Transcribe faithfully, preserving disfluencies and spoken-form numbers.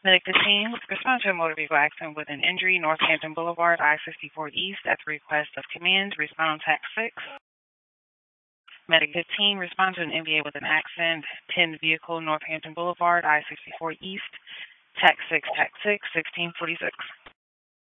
Medic fifteen, respond to a motor vehicle accident with an injury, Northampton Boulevard, I sixty-four East, at the request of command. Respond Tac six. Medic fifteen, respond to an N V A with an accident, pinned vehicle, Northampton Boulevard, I sixty-four East, Tac six, Tac six, sixteen forty-six.